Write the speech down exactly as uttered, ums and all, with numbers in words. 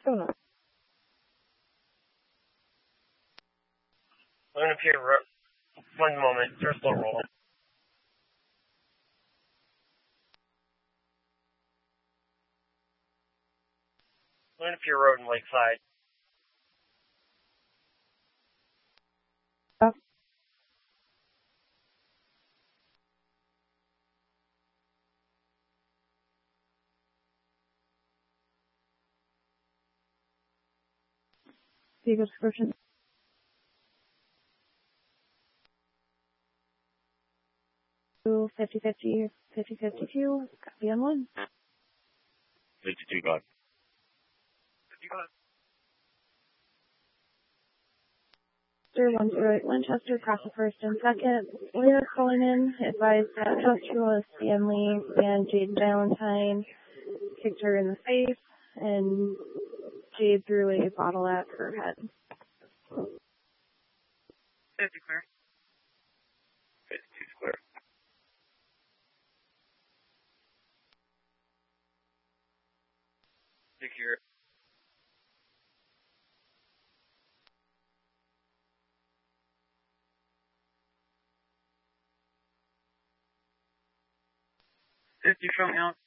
going on? Luna Pier Road. One moment. There's slow roll. Luna Pier Road in Lakeside. Oh. Vehicle description. fifty fifty, fifty fifty-two, copy on one. fifty-two, go ahead. fifty, go ahead. one zero eight Winchester, across the first and second. Leah calling in, advised that Joshua Stanley and Jade Valentine kicked her in the face, and Jade threw a bottle at her head. fifty clear. fifty-two clear. Secure. fifty from out.